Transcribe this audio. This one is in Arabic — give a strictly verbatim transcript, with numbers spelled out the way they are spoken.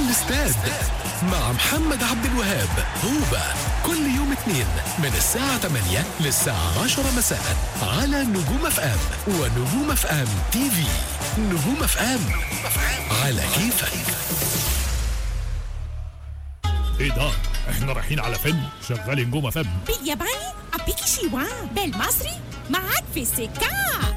الاستاد مع محمد عبد الوهاب هوبا كل يوم اثنين من الساعة ثمانية للساعة عشرة مساء على نجوم اف ام ونجوم اف ام تي في. نجوم اف ام على كيفك. ايه ده؟ احنا رايحين على فيلم شغال نجوم اف ام بالياباني أبيكي شيوا بالمصري معاك في السكة.